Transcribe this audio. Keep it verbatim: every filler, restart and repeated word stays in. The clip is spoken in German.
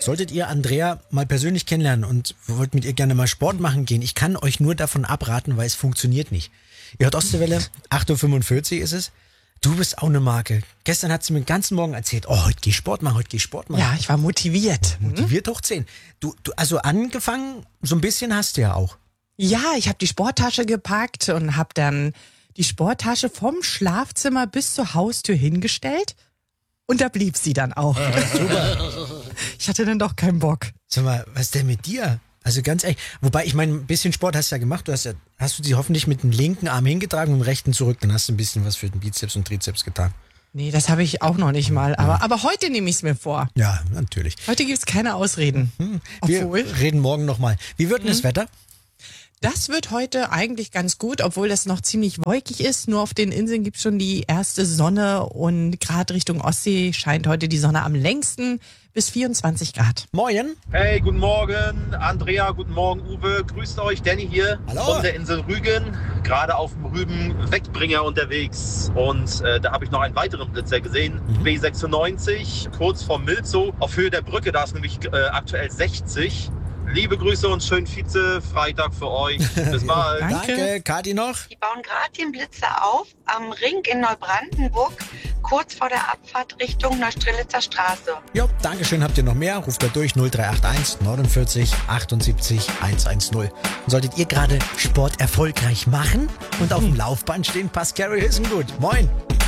Solltet ihr Andrea mal persönlich kennenlernen und wollt mit ihr gerne mal Sport machen gehen, ich kann euch nur davon abraten, weil es funktioniert nicht. Ihr hört Ostseewelle, acht Uhr fünfundvierzig ist es. Du bist auch eine Marke. Gestern hat sie mir den ganzen Morgen erzählt, oh, heute geh Sport machen, heute geh Sport machen. Ja, ich war motiviert. Motiviert hoch zehn. Du, du, also angefangen, so ein bisschen hast du ja auch. Ja, ich habe die Sporttasche gepackt und habe dann die Sporttasche vom Schlafzimmer bis zur Haustür hingestellt. Und da blieb sie dann auch. Super. Ich hatte dann doch keinen Bock. Sag mal, was ist denn mit dir? Also ganz ehrlich, wobei ich meine, ein bisschen Sport hast du ja gemacht. Du hast ja, hast du sie hoffentlich mit dem linken Arm hingetragen und dem rechten zurück. Dann hast du ein bisschen was für den Bizeps und Trizeps getan. Nee, das habe ich auch noch nicht mal. Aber, aber heute nehme ich es mir vor. Ja, natürlich. Heute gibt's keine Ausreden. Hm. Wir Obwohl, reden morgen nochmal. Wie wird denn das Wetter? das wird heute eigentlich ganz gut, obwohl es noch ziemlich wolkig ist. Nur auf den Inseln gibt's schon die erste Sonne und gerade Richtung Ostsee scheint heute die Sonne am längsten bis vierundzwanzig Grad. Moin. Hey, guten Morgen, Andrea, guten Morgen, Uwe. Grüßt euch, Danny hier Hallo. von der Insel Rügen. Gerade auf dem Rüben-Wegbringer unterwegs. Und äh, da habe ich noch einen weiteren Blitzer gesehen. Mhm. B sechsundneunzig, kurz vor Milzow. Auf Höhe der Brücke, da ist nämlich äh, aktuell sechzig. Liebe Grüße und schönen Vize-Freitag für euch. Bis bald. Danke. Danke. Kati noch? Die bauen gerade den Blitzer auf am Ring in Neubrandenburg, kurz vor der Abfahrt Richtung Neustrelitzer Straße. Jo, Dankeschön. Habt ihr noch mehr? Ruft da durch null drei acht eins neunundvierzig achtundsiebzig hundertzehn. Und solltet ihr gerade Sport erfolgreich machen und auf dem Laufband stehen, passt Carrie Hilson gut. Moin.